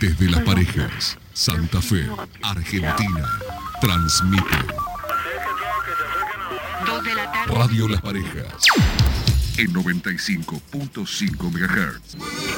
Desde Las Parejas, Santa Fe, Argentina, transmite Radio Las Parejas en 95.5 MHz.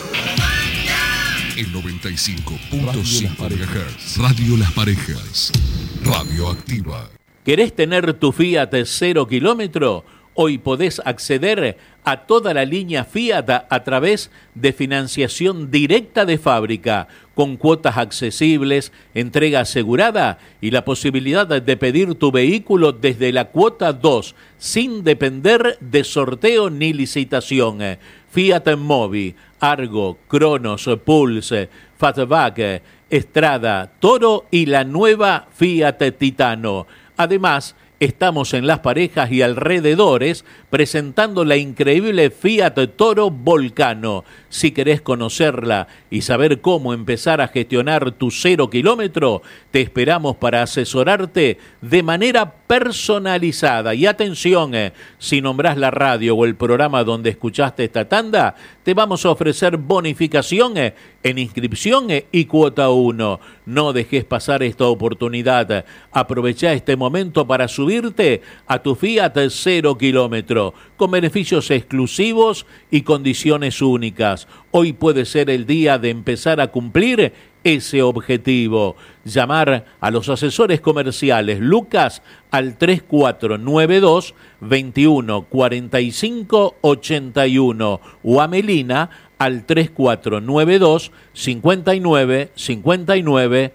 En 95.5 MHz. Radio Las Parejas, radioactiva. ¿Querés tener tu Fiat 0 kilómetro? Hoy podés acceder a toda la línea Fiat a través de financiación directa de fábrica, con cuotas accesibles, entrega asegurada y la posibilidad de pedir tu vehículo desde la cuota 2, sin depender de sorteo ni licitación. Fiat Mobi, Argo, Cronos, Pulse, Fatback, Estrada, Toro y la nueva Fiat Titano. Además, estamos en Las Parejas y alrededores presentando la increíble Fiat Toro Volcano. Si querés conocerla y saber cómo empezar a gestionar tu 0 kilómetro, te esperamos para asesorarte de manera personalizada. Y atención, si nombrás la radio o el programa donde escuchaste esta tanda, te vamos a ofrecer bonificación en inscripción y cuota 1. No dejes pasar esta oportunidad. Aprovecha este momento para subirte a tu Fiat 0 kilómetro con beneficios exclusivos y condiciones únicas. Hoy puede ser el día de empezar a cumplir ese objetivo. Llamar a los asesores comerciales Lucas al 3492 21 45 81 o a Melina al 3492 59 59